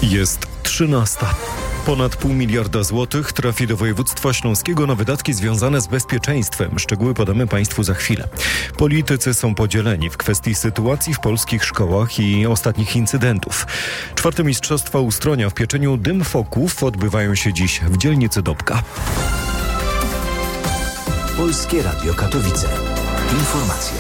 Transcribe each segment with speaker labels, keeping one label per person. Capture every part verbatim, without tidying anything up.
Speaker 1: Jest trzynasta. Ponad pół miliarda złotych trafi do województwa śląskiego na wydatki związane z bezpieczeństwem. Szczegóły podamy Państwu za chwilę. Politycy są podzieleni w kwestii sytuacji w polskich szkołach i ostatnich incydentów. Czwarte Mistrzostwa Ustronia w pieczeniu dymfoków odbywają się dziś w dzielnicy Dobka.
Speaker 2: Polskie Radio Katowice. Informacje.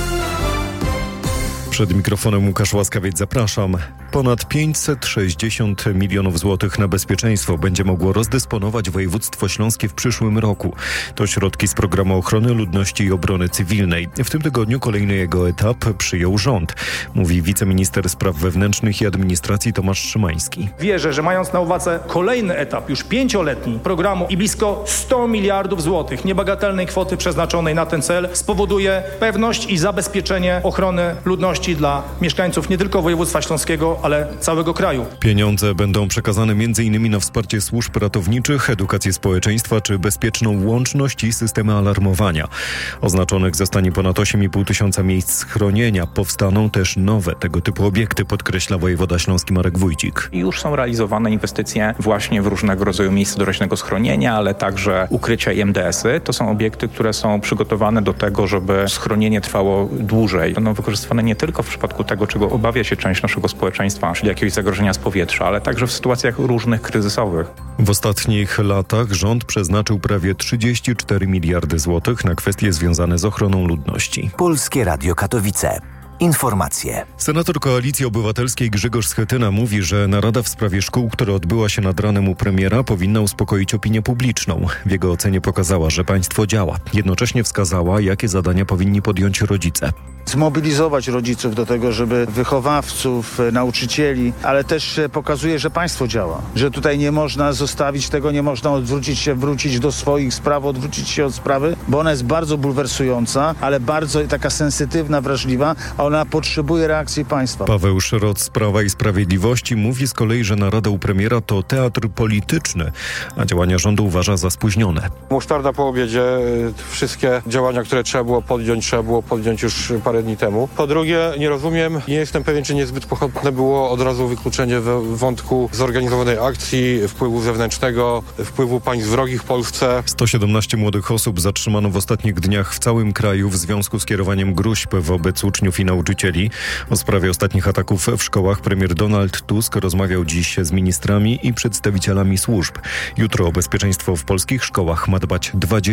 Speaker 1: Przed mikrofonem Łukasz Łaskawiec, zapraszam. Ponad pięćset sześćdziesiąt milionów złotych na bezpieczeństwo będzie mogło rozdysponować województwo śląskie w przyszłym roku. To środki z programu ochrony ludności i obrony cywilnej. W tym tygodniu kolejny jego etap przyjął rząd, mówi wiceminister spraw wewnętrznych i administracji Tomasz Szymański.
Speaker 3: Wierzę, że mając na uwadze kolejny etap, już pięcioletni programu i blisko sto miliardów złotych niebagatelnej kwoty przeznaczonej na ten cel, spowoduje pewność i zabezpieczenie ochrony ludności dla mieszkańców nie tylko województwa śląskiego, ale całego kraju.
Speaker 1: Pieniądze będą przekazane między innymi na wsparcie służb ratowniczych, edukację społeczeństwa czy bezpieczną łączność i systemy alarmowania. Oznaczonych zostanie ponad osiem i pół tysiąca miejsc schronienia. Powstaną też nowe tego typu obiekty, podkreśla wojewoda śląski Marek Wójcik.
Speaker 4: I już są realizowane inwestycje właśnie w różnego rodzaju miejsca doraźnego schronienia, ale także ukrycia i em de esy. To są obiekty, które są przygotowane do tego, żeby schronienie trwało dłużej. Będą wykorzystywane nie tylko w przypadku tego, czego obawia się część naszego społeczeństwa, czyli jakiegoś zagrożenia z powietrza, ale także w sytuacjach różnych kryzysowych.
Speaker 1: W ostatnich latach rząd przeznaczył prawie trzydzieści cztery miliardy złotych na kwestie związane z ochroną ludności.
Speaker 2: Polskie Radio Katowice. Informacje.
Speaker 1: Senator Koalicji Obywatelskiej Grzegorz Schetyna mówi, że narada w sprawie szkół, która odbyła się nad ranem u premiera, powinna uspokoić opinię publiczną. W jego ocenie pokazała, że państwo działa. Jednocześnie wskazała, jakie zadania powinni podjąć rodzice.
Speaker 5: Zmobilizować rodziców do tego, żeby wychowawców, nauczycieli, ale też pokazuje, że państwo działa. Że tutaj nie można zostawić tego, nie można odwrócić się, wrócić do swoich spraw, odwrócić się od sprawy, bo ona jest bardzo bulwersująca, ale bardzo taka sensytywna, wrażliwa, a ona potrzebuje reakcji państwa.
Speaker 1: Paweł Szrot z Prawa i Sprawiedliwości mówi z kolei, że narada u premiera to teatr polityczny, a działania rządu uważa za spóźnione.
Speaker 6: Musztarda po obiedzie, wszystkie działania, które trzeba było podjąć, trzeba było podjąć już parę dni temu. Po drugie, nie rozumiem, nie jestem pewien, czy niezbyt pochodne było od razu wykluczenie wątku zorganizowanej akcji, wpływu zewnętrznego, wpływu państw wrogich w Polsce.
Speaker 1: sto siedemnaście młodych osób zatrzymano w ostatnich dniach w całym kraju w związku z kierowaniem gróźb wobec uczniów i nauczycieli. O sprawie ostatnich ataków w szkołach premier Donald Tusk rozmawiał dziś z ministrami i przedstawicielami służb. Jutro o bezpieczeństwo w polskich szkołach ma dbać dwadzieścia